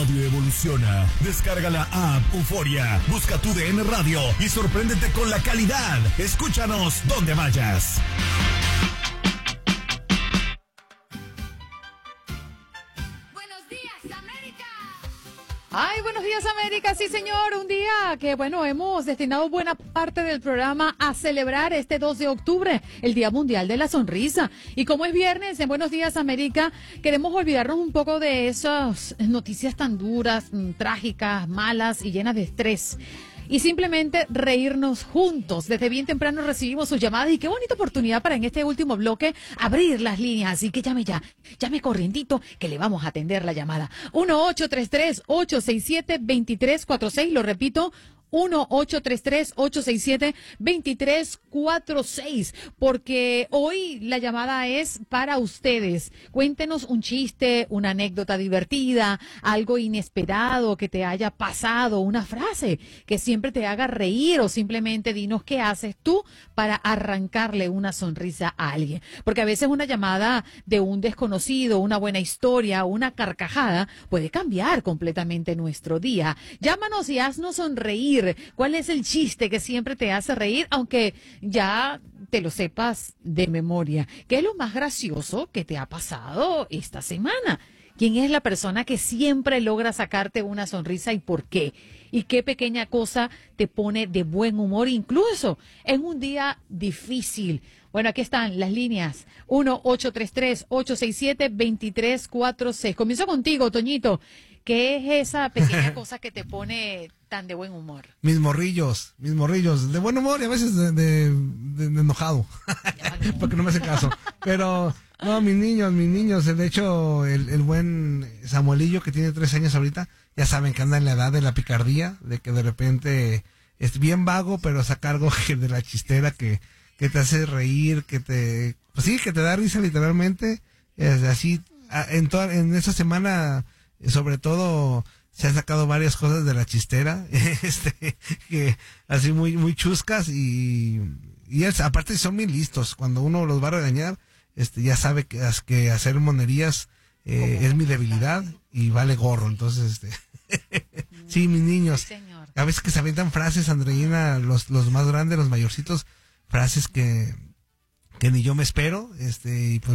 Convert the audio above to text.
radio evoluciona. Descarga la app Euforia, busca tu DN Radio y sorpréndete con la calidad. Escúchanos donde vayas. Ay, buenos días, América. Sí, señor, un día que, bueno, hemos destinado buena parte del programa a celebrar este 2 de octubre, el Día Mundial de la Sonrisa. Y como es viernes, en Buenos Días, América, queremos olvidarnos un poco de esas noticias tan duras, trágicas, malas y llenas de estrés. Y simplemente reírnos juntos. Desde bien temprano recibimos sus llamadas y qué bonita oportunidad para en este último bloque abrir las líneas. Así que llame ya, llame corrientito que le vamos a atender la llamada. 1-833-867-2346, lo repito, 1-833-867-2346, porque hoy la llamada es para ustedes. Cuéntenos un chiste, una anécdota divertida, algo inesperado que te haya pasado, una frase que siempre te haga reír o simplemente dinos qué haces tú para arrancarle una sonrisa a alguien. Porque a veces una llamada de un desconocido, una buena historia, una carcajada puede cambiar completamente nuestro día. Llámanos y haznos sonreír. ¿Cuál es el chiste que siempre te hace reír, aunque ya te lo sepas de memoria? ¿Qué es lo más gracioso que te ha pasado esta semana? ¿Quién es la persona que siempre logra sacarte una sonrisa y por qué? ¿Y qué pequeña cosa te pone de buen humor incluso en un día difícil? Bueno, aquí están las líneas. 1-833-867-2346. Comienzo contigo, Toñito. ¿Qué es esa pequeña cosa que te pone tan de buen humor? Mis morrillos, de buen humor y a veces de enojado, porque no me hace caso. Pero, no, mis niños, de hecho, el buen Samuelillo, que tiene 3 años ahorita, ya saben que anda en la edad de la picardía, de que de repente es bien vago, pero saca algo de la chistera que te hace reír, pues sí, que te da risa literalmente. Es así, en esta semana, sobre todo, se han sacado varias cosas de la chistera, que así muy chuscas y aparte son bien listos. Cuando uno los va a regañar, ya sabe que hacer monerías es mi debilidad y vale gorro. Entonces, sí, mis niños, Sí, señor. a veces que se avientan frases, Andreina, los más grandes, los mayorcitos, frases que ni yo me espero, y pues